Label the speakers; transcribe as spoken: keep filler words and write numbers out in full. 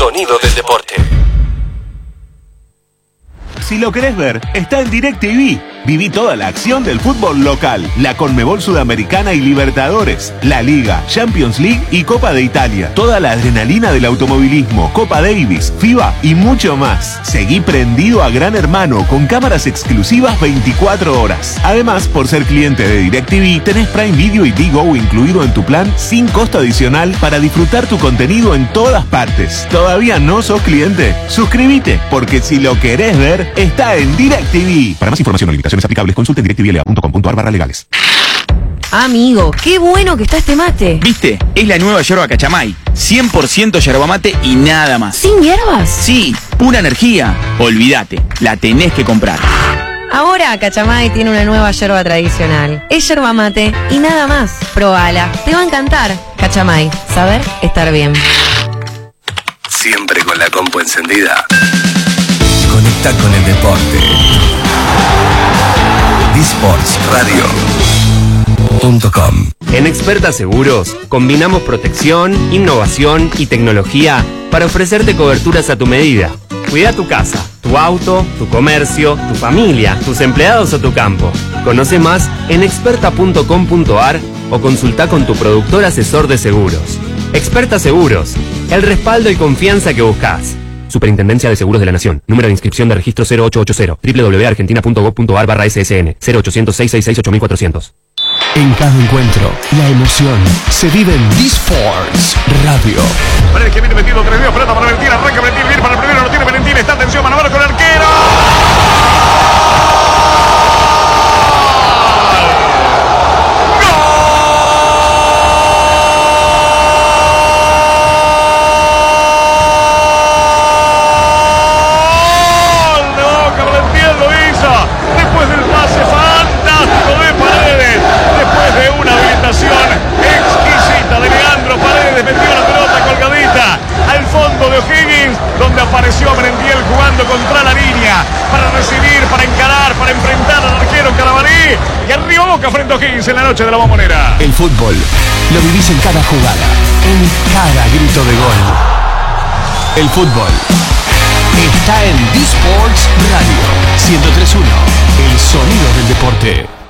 Speaker 1: sonido del deporte.
Speaker 2: Si lo querés ver, está en DirecTV. Viví toda la acción del fútbol local, la Conmebol Sudamericana y Libertadores, la Liga, Champions League y Copa de Italia. Toda la adrenalina del automovilismo, Copa Davis, FIBA y mucho más. Seguí prendido a Gran Hermano con cámaras exclusivas veinticuatro horas. Además, por ser cliente de DirecTV, tenés Prime Video y Digo incluido en tu plan sin costo adicional para disfrutar tu contenido en todas partes. ¿Todavía no sos cliente? Suscríbete, porque si lo querés ver, está en DirecTV. Para más información o limitaciones aplicables, consulte en directivlea punto com punto ar barra legales.
Speaker 3: Amigo, qué bueno que está este mate.
Speaker 4: ¿Viste? Es la nueva yerba Cachamay. cien por ciento yerba mate y nada más.
Speaker 3: ¿Sin hierbas?
Speaker 4: Sí, pura energía. Olvídate, la tenés que comprar.
Speaker 3: Ahora Cachamay tiene una nueva yerba tradicional. Es yerba mate y nada más. Probala, te va a encantar. Cachamay, saber estar bien.
Speaker 1: Siempre con la compu encendida.
Speaker 5: Conecta con el deporte. disports radio punto com.
Speaker 6: En Experta Seguros combinamos protección, innovación y tecnología para ofrecerte coberturas a tu medida. Cuida tu casa, tu auto, tu comercio, tu familia, tus empleados o tu campo. Conoce más en experta punto com punto ar o consulta con tu productor asesor de seguros. Experta Seguros, el respaldo y confianza que buscas. Superintendencia de Seguros de la Nación. Número de inscripción de registro cero ocho ocho cero. doble u doble u doble u punto argentina punto gob punto ar barra ese ese ene. cero ochocientos, seiscientos sesenta y seis, ocho mil cuatrocientos.
Speaker 5: En cada encuentro, la emoción se vive en disports radio.
Speaker 7: Para el que viene metido, tres dedos, pelota para Valentín, arranca Valentín, viene para el primero, no tiene Valentín, está atención, mano a mano con el arquero. Exquisita de Leandro Paredes, metió la pelota colgadita al fondo de O'Higgins, donde apareció Merendiel jugando contra la línea para recibir, para encarar, para enfrentar al arquero Carabalí, y arriba Boca frente a O'Higgins en la noche de la Bombonera.
Speaker 5: El fútbol lo vivís en cada jugada, en cada grito de gol. El fútbol está en disports radio ciento tres punto uno, el sonido del deporte.